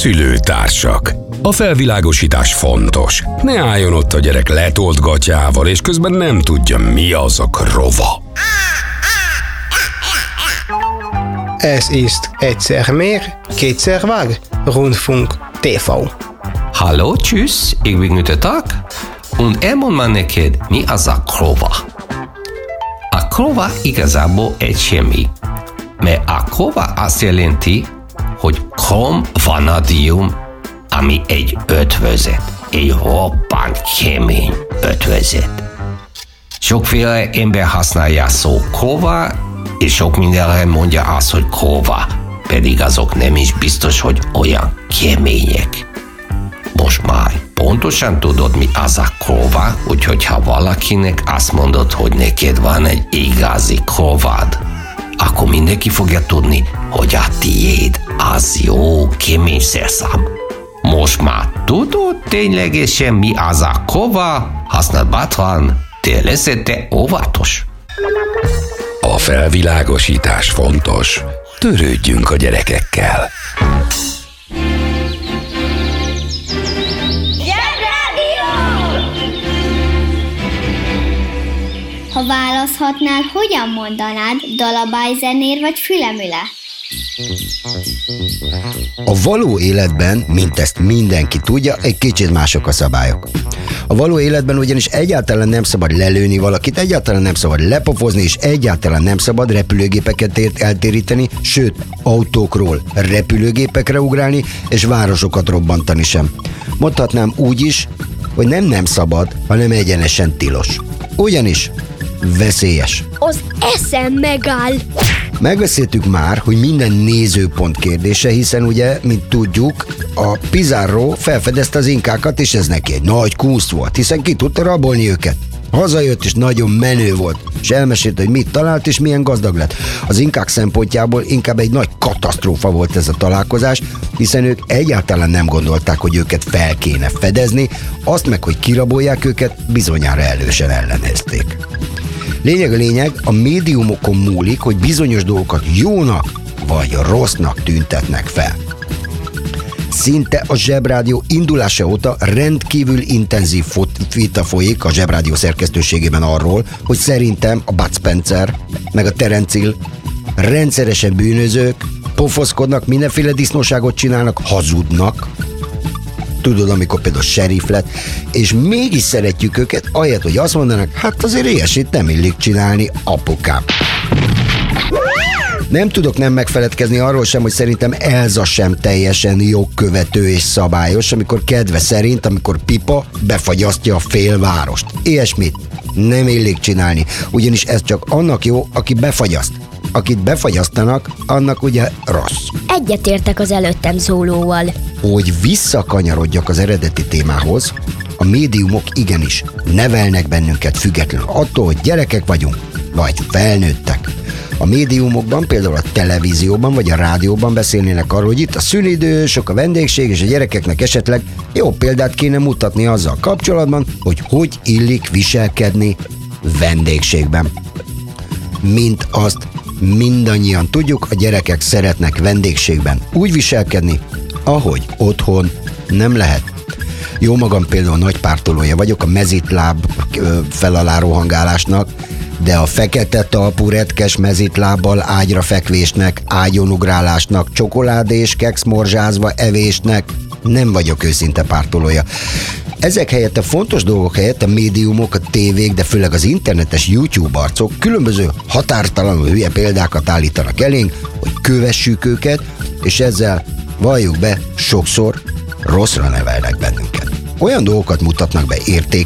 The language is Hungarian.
Szülőtársak. A felvilágosítás fontos. Ne álljon ott a gyerek letolt gatyával, és közben nem tudja, mi az a krova. Es ist egyszer mehr, kétszer vág, Rundfunk TV. Hallo, tschüss, ich bin Günther Tag, und elmond már neked, mi az a krova. A krova igazából egy semmi, mert a krova azt jelenti, hogy krom-vanadium, ami egy ötvözet, egy roppant kemény ötvözet. Sokféle ember használja a szó krova, és sok mindenre mondja azt, hogy krova, pedig azok nem is biztos, hogy olyan kemények. Most már pontosan tudod, mi az a krova, úgyhogy ha valakinek azt mondod, hogy neked van egy igazi krovád, akkor mindenki fogja tudni, hogy a tiéd az jó kemény szerszám. Most már tudod ténylegesen, mi az a krova, használd bátran, te leszel te óvatos. A felvilágosítás fontos. Törődjünk a gyerekekkel. Ha választhatnál, hogyan mondanád, dalabályzenér vagy fülemüle? A való életben, mint ezt mindenki tudja, egy kicsit mások a szabályok. A való életben ugyanis egyáltalán nem szabad lelőni valakit, egyáltalán nem szabad lepofozni, és egyáltalán nem szabad repülőgépeket eltéríteni, sőt, autókról repülőgépekre ugrálni, és városokat robbantani sem. Mondhatnám úgy is, hogy nem szabad, hanem egyenesen tilos. Ugyanis veszélyes. Az eszem megáll. Megbeszéltük már, hogy minden nézőpont kérdése, hiszen ugye, mint tudjuk, a Pizarro felfedezte az inkákat, és ez neki egy nagy kunst volt, hiszen ki tudta rabolni őket. Hazajött, és nagyon menő volt, és elmesélte, hogy mit talált, és milyen gazdag lett. Az inkák szempontjából inkább egy nagy katasztrófa volt ez a találkozás, hiszen ők egyáltalán nem gondolták, hogy őket fel kéne fedezni, azt meg, hogy kirabolják őket, bizonyára elősen ellenezték. Lényeg, a médiumokon múlik, hogy bizonyos dolgokat jónak vagy rossznak tüntetnek fel. Szinte a Zsebrádió indulása óta rendkívül intenzív vita folyik a Zsebrádió szerkesztőségében arról, hogy szerintem a Bud Spencer meg a Terence Hill rendszeresen bűnözők, pofoszkodnak, mindenféle disznóságot csinálnak, hazudnak. Tudod, amikor például sheriff lett, és mégis szeretjük őket, ahelyett, hogy azt mondanak, hát azért ilyesmit nem illik csinálni, apukám. Nem tudok nem megfeledkezni arról sem, hogy szerintem Elza sem teljesen jogkövető és szabályos, amikor kedve szerint, amikor Pipa befagyasztja a félvárost. Ilyesmit nem illik csinálni, ugyanis ez csak annak jó, aki befagyaszt. Akit befagyasztanak, annak ugye rossz. Egyetértek az előttem szólóval. Hogy visszakanyarodjak az eredeti témához, a médiumok igenis nevelnek bennünket függetlenül attól, hogy gyerekek vagyunk, vagy felnőttek. A médiumokban, például a televízióban vagy a rádióban beszélnének arról, hogy itt a szülidő, sok a vendégség, és a gyerekeknek esetleg jó példát kéne mutatni azzal kapcsolatban, hogy illik viselkedni vendégségben. Mint azt mindannyian tudjuk, a gyerekek szeretnek vendégségben úgy viselkedni, ahogy otthon nem lehet. Jó magam például nagy pártolója vagyok a mezitláb felalá rohangálásnak, de a fekete talpú retkes mezitlábbal ágyra fekvésnek, ágyonugrálásnak, csokoládés, kekszmorzsázva evésnek nem vagyok őszinte pártolója. Ezek helyett, a fontos dolgok helyett a médiumok, a tévék, de főleg az internetes YouTube arcok különböző határtalanul hülye példákat állítanak elénk, hogy kövessük őket, és ezzel, valljuk be, sokszor rosszra nevelnek bennünket. Olyan dolgokat mutatnak be